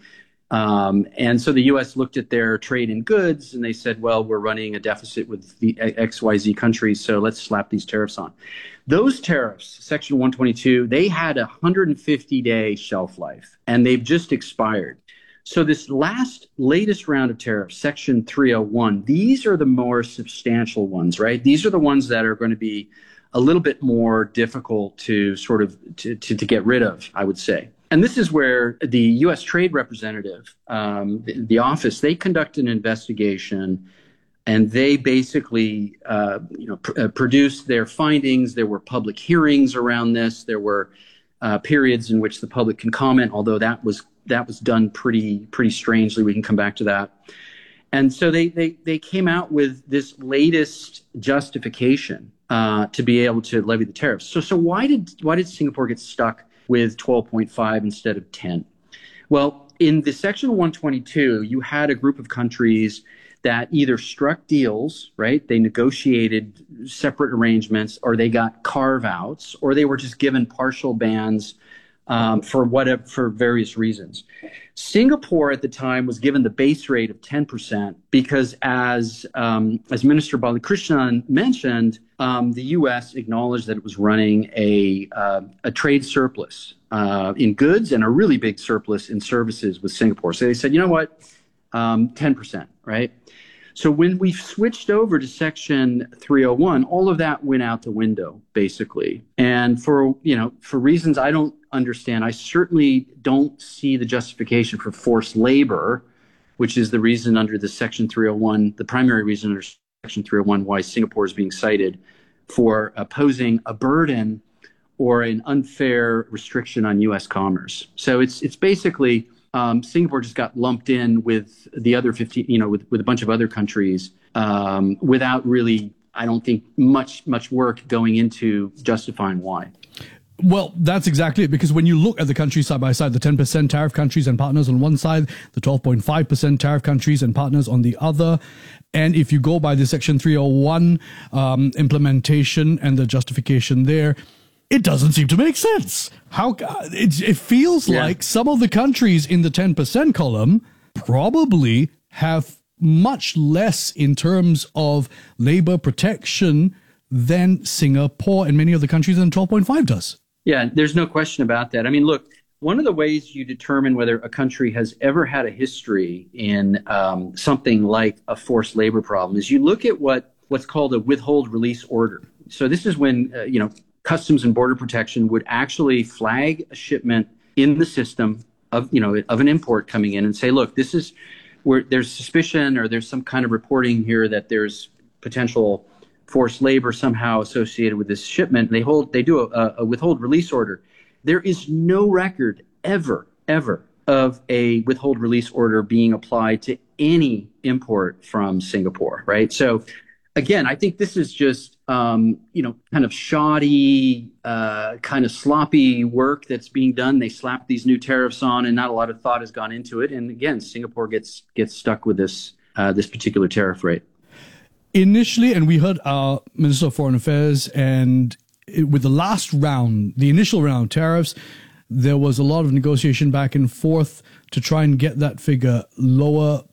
[SPEAKER 17] Um, and so the U S looked at their trade in goods and they said, well, we're running a deficit with the X Y Z countries, so let's slap these tariffs on. Those tariffs, Section one twenty-two, they had a one hundred fifty day shelf life, and they've just expired. So this last, latest round of tariffs, Section three oh one, these are the more substantial ones, right? These are the ones that are going to be a little bit more difficult to sort of to, to, to get rid of, I would say. And this is where the U S Trade Representative, um, the, the office, they conducted an investigation, and they basically, uh, you know, pr- uh, produced their findings. There were public hearings around this. There were uh, periods in which the public can comment, although that was that was done pretty pretty strangely. We can come back to that. And so they they they came out with this latest justification uh, to be able to levy the tariffs. So so why did why did Singapore get stuck with twelve point five instead of ten? Well, in the Section one twenty-two, you had a group of countries that either struck deals, right? They negotiated separate arrangements, or they got carve-outs, or they were just given partial bans um, for whatever, for various reasons. Singapore at the time was given the base rate of ten percent because, as um, as Minister Balakrishnan mentioned, um, the U S acknowledged that it was running a uh, a trade surplus uh, in goods and a really big surplus in services with Singapore. So they said, you know what, um, ten percent, right? So when we switched over to Section three oh one, all of that went out the window, basically. And for, you know, for reasons I don't understand, I certainly don't see the justification for forced labor, which is the reason under the Section three oh one, the primary reason under Section three oh one why Singapore is being cited for opposing a burden or an unfair restriction on U S commerce. So it's it's basically Um, Singapore just got lumped in with the other fifteen, you know, with, with a bunch of other countries um, without really, I don't think, much much work going into justifying why.
[SPEAKER 1] Well, that's exactly it, because when you look at the countries side by side, the ten percent tariff countries and partners on one side, the twelve point five percent tariff countries and partners on the other, and if you go by the Section three oh one um, implementation and the justification there, it doesn't seem to make sense. How it, it feels yeah. like some of the countries in the ten percent column probably have much less in terms of labor protection than Singapore and many other countries in twelve point five does.
[SPEAKER 17] Yeah, there's no question about that. I mean, look, one of the ways you determine whether a country has ever had a history in um, something like a forced labor problem is you look at what what's called a withhold release order. So this is when, uh, you know, Customs and Border Protection would actually flag a shipment in the system of, you know, of an import coming in and say, look, this is where there's suspicion or there's some kind of reporting here that there's potential forced labor somehow associated with this shipment. They hold, they do a, a withhold release order. There is no record ever, ever of a withhold release order being applied to any import from Singapore, right? So again, I think this is just, um, you know, kind of shoddy, uh, kind of sloppy work that's being done. They slap these new tariffs on, and not a lot of thought has gone into it. And again, Singapore gets gets stuck with this uh, this particular tariff rate.
[SPEAKER 1] Initially, and we heard our Minister of Foreign Affairs, and it, with the last round, the initial round of tariffs, there was a lot of negotiation back and forth to try and get that figure lower.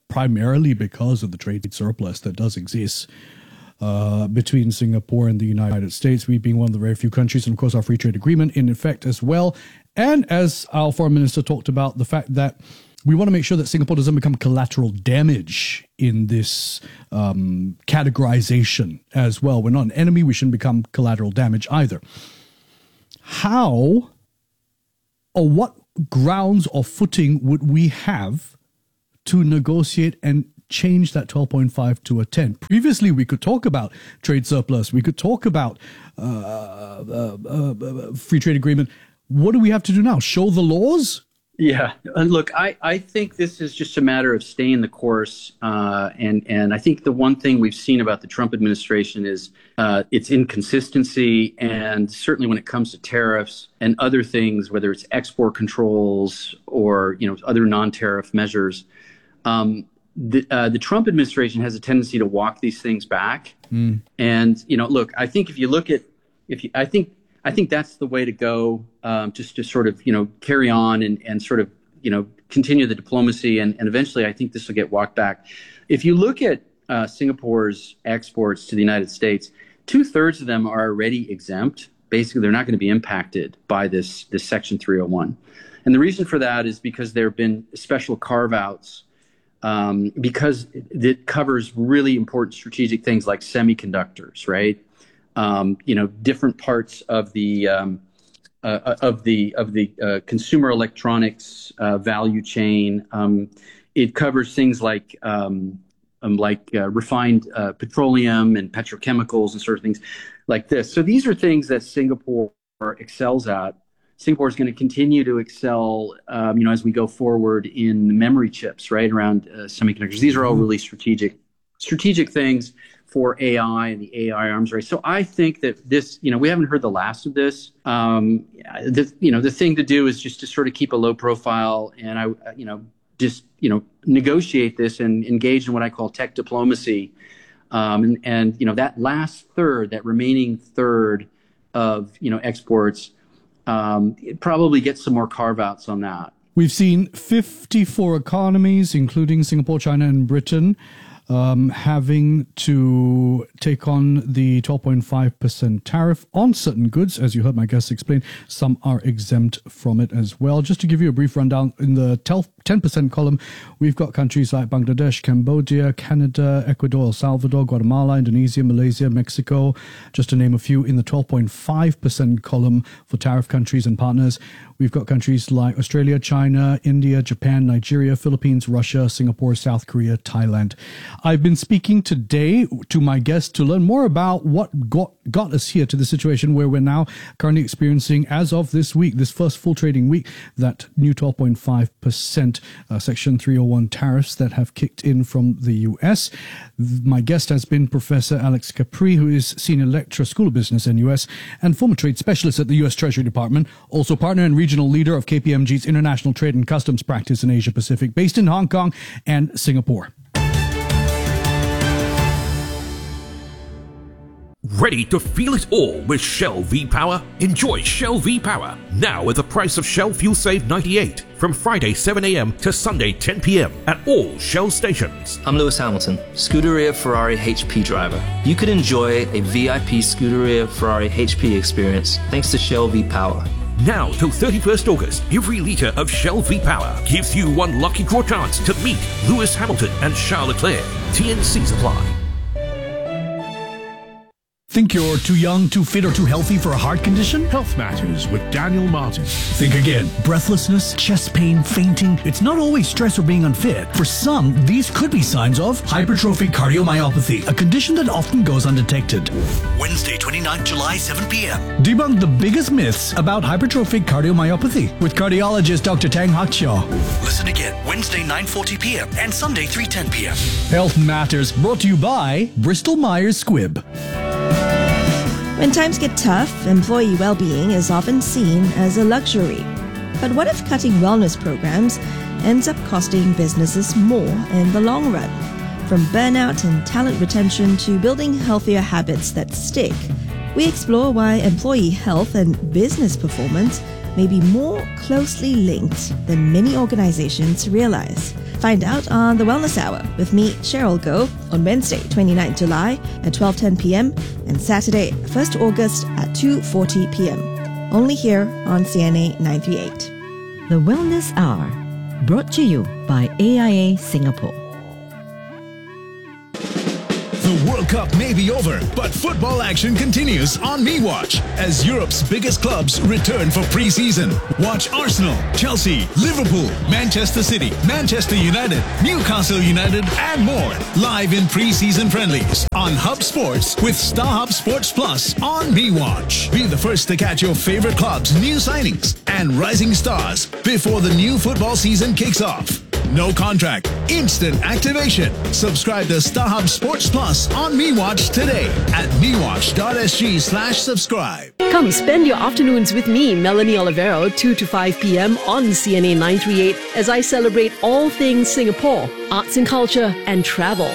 [SPEAKER 1] primarily because of the trade surplus that does exist uh, between Singapore and the United States, we being one of the very few countries, and of course our free trade agreement in effect as well. And as our foreign minister talked about, the fact that we want to make sure that Singapore doesn't become collateral damage in this um, categorization as well. We're not an enemy. We shouldn't become collateral damage either. How or what grounds or footing would we have to negotiate and change that twelve point five to a ten? Previously, we could talk about trade surplus. We could talk about uh, uh, uh, uh, free trade agreement. What do we have to do now? Show the laws?
[SPEAKER 17] Yeah, and look, I, I think this is just a matter of staying the course, uh, and and I think the one thing we've seen about the Trump administration is uh, its inconsistency, and certainly when it comes to tariffs and other things, whether it's export controls or you know other non-tariff measures, um, the uh, the Trump administration has a tendency to walk these things back. Mm. And you know, look, I think if you look at if you, I think. I think that's the way to go, um, just to sort of, you know, carry on and, and sort of, you know, continue the diplomacy. And, and eventually, I think this will get walked back. If you look at uh, Singapore's exports to the United States, two thirds of them are already exempt. Basically, they're not going to be impacted by this, this Section three oh one. And the reason for that is because there have been special carve outs um, because it covers really important strategic things like semiconductors, right? Um, you know, different parts of the um, uh, of the of the uh, consumer electronics uh, value chain. Um, it covers things like um, um, like uh, refined uh, petroleum and petrochemicals and sort of things like this. So these are things that Singapore excels at. Singapore is going to continue to excel, um, you know, as we go forward in memory chips, right, around uh, semiconductors. These are all really strategic strategic things for A I and the A I arms race. So I think that this, you know, we haven't heard the last of this. Um, the, you know, the thing to do is just to sort of keep a low profile and, I, you know, just, you know, negotiate this and engage in what I call tech diplomacy. Um, and, and, you know, that last third, that remaining third of, you know, exports, um, probably get some more carve outs on that.
[SPEAKER 1] We've seen fifty-four economies, including Singapore, China, and Britain, Um, having to take on the twelve point five percent tariff on certain goods. As you heard my guests explain, some are exempt from it as well. Just to give you a brief rundown, in the ten percent column, we've got countries like Bangladesh, Cambodia, Canada, Ecuador, El Salvador, Guatemala, Indonesia, Malaysia, Mexico, just to name a few. In the twelve point five percent column for tariff countries and partners, we've got countries like Australia, China, India, Japan, Nigeria, Philippines, Russia, Singapore, South Korea, Thailand. I've been speaking today to my guests to learn more about what got, got us here to the situation where we're now currently experiencing, as of this week, this first full trading week, that new twelve point five percent uh, Section three oh one tariffs that have kicked in from the U S. My guest has been Professor Alex Capri, who is Senior Lecturer, School of Business and U S, and former trade specialist at the U S Treasury Department, also partner and regional leader of K P M G's International Trade and Customs Practice in Asia Pacific, based in Hong Kong and Singapore.
[SPEAKER 5] Ready to feel it all with Shell V-Power? Enjoy Shell V-Power now with the price of Shell Fuel Save ninety-eight from Friday seven a.m. to Sunday ten p.m. at all Shell stations.
[SPEAKER 6] I'm Lewis Hamilton, Scuderia Ferrari H P driver. You could enjoy a V I P Scuderia Ferrari H P experience thanks to Shell V-Power.
[SPEAKER 5] Now till thirty-first August, every litre of Shell V-Power gives you one lucky draw chance to meet Lewis Hamilton and Charles Leclerc. T N Cs apply.
[SPEAKER 1] Think you're too young, too fit, or too healthy for a heart condition?
[SPEAKER 7] Health Matters with Daniel Martin.
[SPEAKER 1] Think again. Breathlessness, chest pain, fainting. It's not always stress or being unfit. For some, these could be signs of hypertrophic cardiomyopathy, a condition that often goes undetected.
[SPEAKER 8] Wednesday, twenty-ninth of July, seven p.m.
[SPEAKER 1] Debunk the biggest myths about hypertrophic cardiomyopathy with cardiologist Doctor Tang Hakshaw.
[SPEAKER 8] Listen again, Wednesday, nine forty p.m. and Sunday, three ten p.m.
[SPEAKER 1] Health Matters, brought to you by Bristol Myers Squibb.
[SPEAKER 11] When times get tough, employee well-being is often seen as a luxury. But what if cutting wellness programs ends up costing businesses more in the long run? From burnout and talent retention to building healthier habits that stick, we explore why employee health and business performance may be more closely linked than many organizations realize. Find out on The Wellness Hour with me, Cheryl Goh, on Wednesday, twenty-ninth of July at twelve ten p.m. and Saturday, first of August at two forty p.m. Only here on C N A nine thirty-eight.
[SPEAKER 12] The Wellness Hour, brought to you by A I A Singapore.
[SPEAKER 18] The World Cup may be over, but football action continues on MeWatch as Europe's biggest clubs return for pre-season. Watch Arsenal, Chelsea, Liverpool, Manchester City, Manchester United, Newcastle United, and more live in pre-season friendlies on Hub Sports with StarHub Sports Plus on MeWatch. Be the first to catch your favorite clubs' new signings and rising stars before the new football season kicks off. No contract, instant activation. Subscribe to StarHub Sports Plus on MeWatch today at mewatch.sg slash subscribe.
[SPEAKER 19] Come spend your afternoons with me, Melanie Olivero, two to five p.m. on C N A nine thirty-eight as I celebrate all things Singapore, arts and culture, and travel.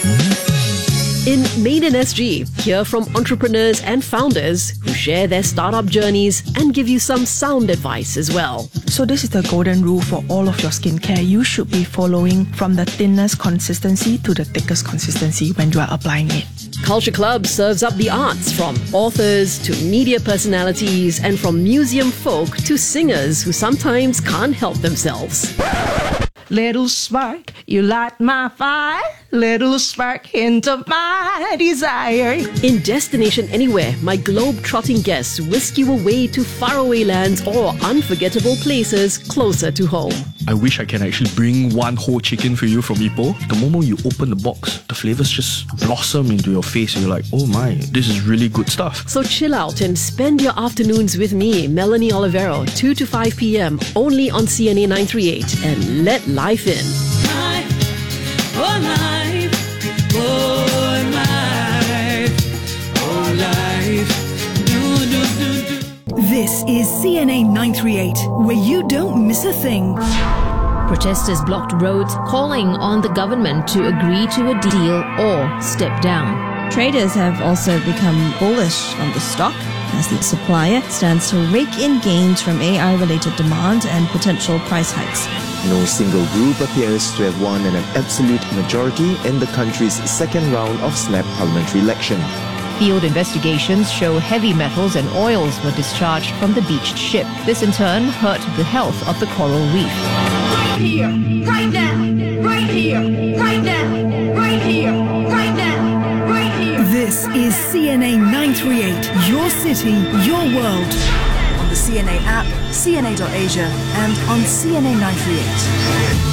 [SPEAKER 19] In Made in S G, hear from entrepreneurs and founders who share their startup journeys and give you some sound advice as well.
[SPEAKER 20] So this is the golden rule for all of your skincare. You should be following from the thinnest consistency to the thickest consistency when you are applying it.
[SPEAKER 19] Culture Club serves up the arts from authors to media personalities and from museum folk to singers who sometimes can't help themselves.
[SPEAKER 20] Little spark, you light my fire. Little spark, hint of my desire.
[SPEAKER 19] In Destination Anywhere, my globe-trotting guests whisk you away to faraway lands or unforgettable places closer to home.
[SPEAKER 21] I wish I can actually bring one whole chicken for you from Ipoh. The moment you open the box, the flavors just blossom into your face and you're like, oh my, this is really good stuff.
[SPEAKER 19] So chill out and spend your afternoons with me, Melanie Olivero, two to five p.m. only on C N A nine thirty-eight, and let life in.
[SPEAKER 22] Life, oh life, oh life, oh life, do, do, do, do.
[SPEAKER 4] This is C N A nine thirty-eight, where you don't miss a thing.
[SPEAKER 23] Protesters blocked roads, calling on the government to agree to a deal or step down.
[SPEAKER 11] Traders have also become bullish on the stock as the supplier stands to rake in gains from A I-related demand and potential price hikes.
[SPEAKER 24] No single group appears to have won an absolute majority in the country's second round of snap parliamentary election.
[SPEAKER 25] Field investigations show heavy metals and oils were discharged from the beached ship. This in turn hurt the health of the coral reef.
[SPEAKER 22] Right here, right now, right here, right now, right here, right now, right here.
[SPEAKER 4] This is C N A nine thirty-eight, your city, your world. On the C N A app, C N A dot Asia, and on C N A nine thirty-eight.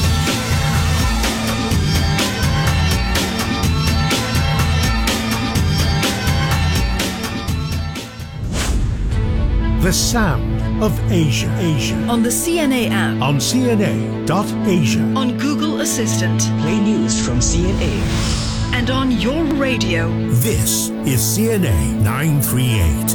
[SPEAKER 7] The sound of Asia. Asia.
[SPEAKER 4] On the C N A app.
[SPEAKER 7] On C N A dot Asia.
[SPEAKER 4] On Google Assistant.
[SPEAKER 26] Play news from C N A.
[SPEAKER 4] And on your radio.
[SPEAKER 7] This is C N A nine thirty-eight.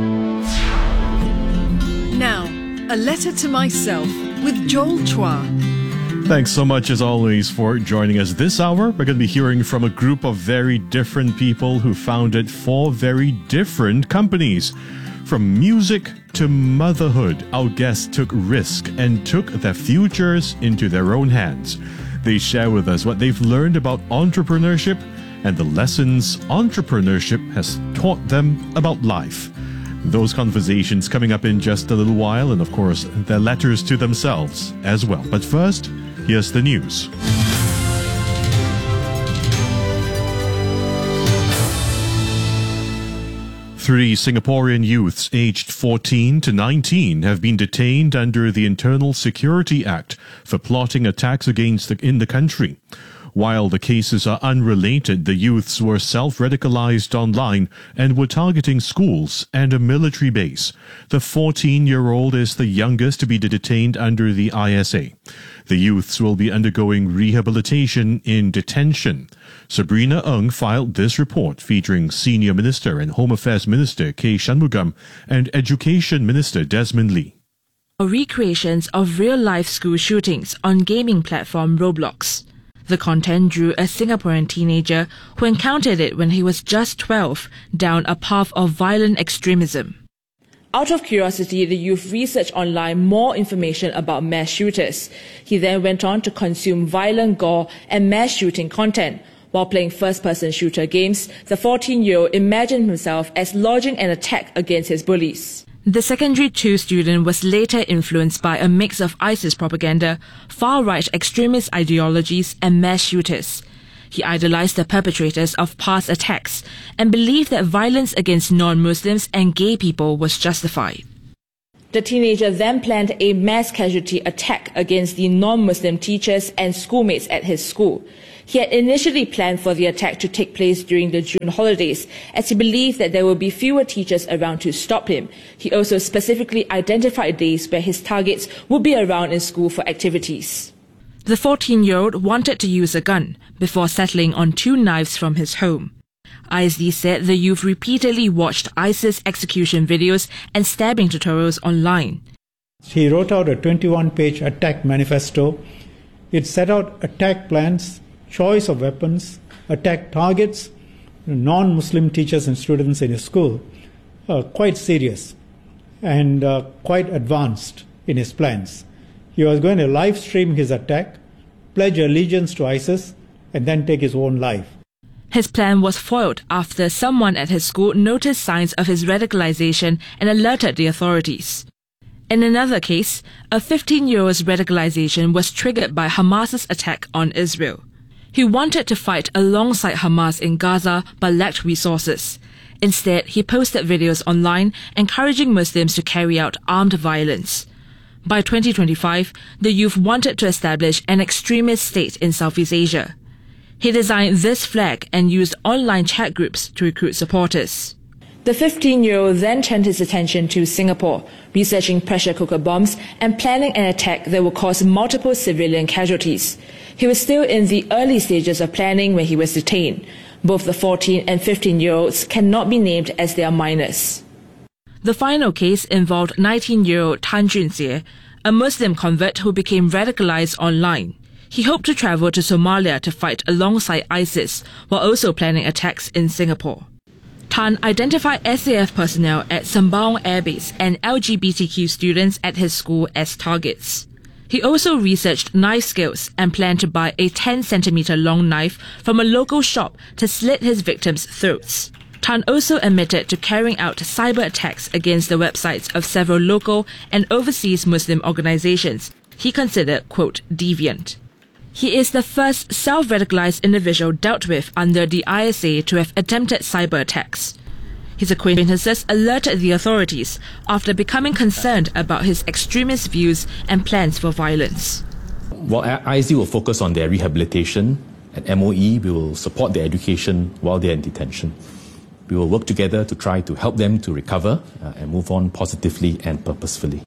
[SPEAKER 4] Now, a letter to myself with Joel Chua.
[SPEAKER 1] Thanks so much, as always, for joining us this hour. We're going to be hearing from a group of very different people who founded four very different companies. From music to motherhood, our guests took risk and took their futures into their own hands. They share with us what they've learned about entrepreneurship and the lessons entrepreneurship has taught them about life. Those conversations coming up in just a little while, and of course, their letters to themselves as well. But first, here's the news. Three Singaporean youths aged fourteen to nineteen have been detained under the Internal Security Act for plotting attacks against the, in the country. While the cases are unrelated, the youths were self-radicalized online and were targeting schools and a military base. The fourteen-year-old is the youngest to be detained under the I S A. The youths will be undergoing rehabilitation in detention. Sabrina Ng filed this report featuring Senior Minister and Home Affairs Minister K. Shanmugam and Education Minister Desmond Lee.
[SPEAKER 27] Recreations of real-life school shootings on gaming platform Roblox. The content drew a Singaporean teenager who encountered it when he was just twelve down a path of violent extremism. Out of curiosity, the youth researched online more information about mass shooters. He then went on to consume violent gore and mass shooting content. While playing first-person shooter games, the fourteen-year-old imagined himself as lodging an attack against his bullies. The secondary two student was later influenced by a mix of ISIS propaganda, far-right extremist ideologies, and mass shooters. He idolized the perpetrators of past attacks and believed that violence against non-Muslims and gay people was justified. The teenager then planned a mass casualty attack against the non-Muslim teachers and schoolmates at his school. He had initially planned for the attack to take place during the June holidays, as he believed that there would be fewer teachers around to stop him. He also specifically identified days where his targets would be around in school for activities. The fourteen-year-old wanted to use a gun before settling on two knives from his home. I S D said the youth repeatedly watched ISIS execution videos and stabbing tutorials online.
[SPEAKER 2] He wrote out a twenty-one page attack manifesto. It set out attack plans, choice of weapons, attack targets, non-Muslim teachers and students in his school. Uh, quite serious and uh, quite advanced in his plans. He was going to live stream his attack, pledge allegiance to ISIS, and then take his own life.
[SPEAKER 27] His plan was foiled after someone at his school noticed signs of his radicalization and alerted the authorities. In another case, a fifteen-year-old's radicalization was triggered by Hamas's attack on Israel. He wanted to fight alongside Hamas in Gaza but lacked resources. Instead, he posted videos online encouraging Muslims to carry out armed violence. By twenty twenty-five, the youth wanted to establish an extremist state in Southeast Asia. He designed this flag and used online chat groups to recruit supporters. The fifteen-year-old then turned his attention to Singapore, researching pressure cooker bombs and planning an attack that would cause multiple civilian casualties. He was still in the early stages of planning when he was detained. Both the fourteen and fifteen-year-olds cannot be named as they are minors. The final case involved nineteen-year-old Tan Junxie, a Muslim convert who became radicalized online. He hoped to travel to Somalia to fight alongside ISIS, while also planning attacks in Singapore. Tan identified S A F personnel at Sembawang Air Base and L G B T Q students at his school as targets. He also researched knife skills and planned to buy a ten centimeter long knife from a local shop to slit his victims' throats. Tan also admitted to carrying out cyber attacks against the websites of several local and overseas Muslim organizations he considered, quote, deviant. He is the first self-radicalized individual dealt with under the I S A to have attempted cyber attacks. His acquaintances alerted the authorities after becoming concerned about his extremist views and plans for violence.
[SPEAKER 3] While I S D will focus on their rehabilitation, at M O E we will support their education while they're in detention. We will work together to try to help them to recover uh, and move on positively and purposefully.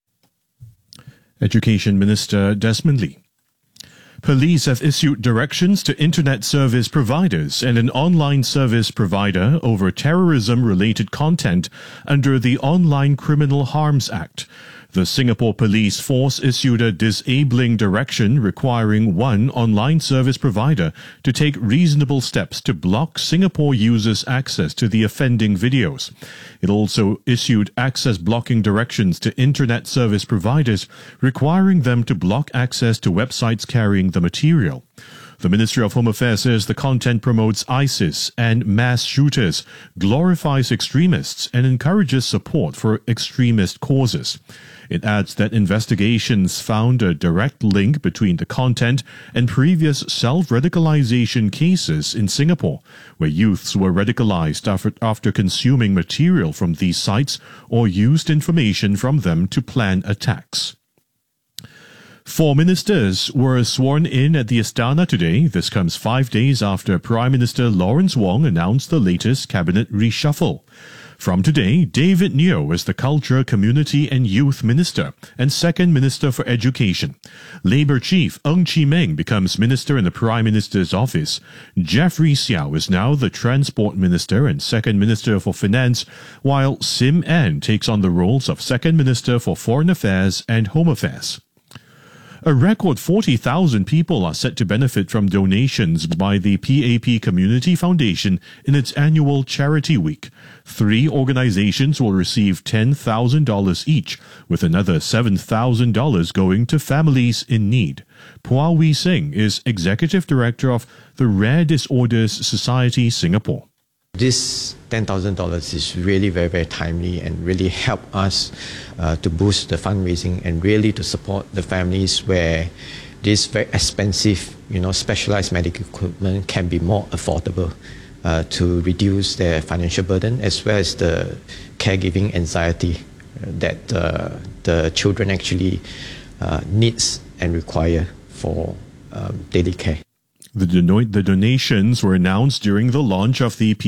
[SPEAKER 9] Education Minister Desmond Lee. Police have issued directions to internet service providers and an online service provider over terrorism-related content under the Online Criminal Harms Act. The Singapore Police Force issued a disabling direction requiring one online service provider to take reasonable steps to block Singapore users' access to the offending videos. It also issued access blocking directions to internet service providers, requiring them to block access to websites carrying the material. The Ministry of Home Affairs says the content promotes ISIS and mass shooters, glorifies extremists, and encourages support for extremist causes. It adds that investigations found a direct link between the content and previous self-radicalization cases in Singapore, where youths were radicalized after, after consuming material from these sites or used information from them to plan attacks. Four ministers were sworn in at the Istana today. This comes five days after Prime Minister Lawrence Wong announced the latest cabinet reshuffle. From today, David Neo is the Culture, Community and Youth Minister and Second Minister for Education. Labour Chief Ng Chee Meng becomes Minister in the Prime Minister's office. Jeffrey Xiao is now the Transport Minister and Second Minister for Finance, while Sim Ann takes on the roles of Second Minister for Foreign Affairs and Home Affairs. A record forty thousand people are set to benefit from donations by the P A P Community Foundation in its annual Charity Week. Three organizations will receive ten thousand dollars each, with another seven thousand dollars going to families in need. Pua Wee Sing is Executive Director of the Rare Disorders Society Singapore.
[SPEAKER 6] This ten thousand dollars is really very, very timely and really help us uh, to boost the fundraising and really to support the families where this very expensive, you know, specialized medical equipment can be more affordable uh, to reduce their financial burden as well as the caregiving anxiety that uh, the children actually uh, needs and require for um, daily care.
[SPEAKER 9] The, dono- the donations were announced during the launch of the P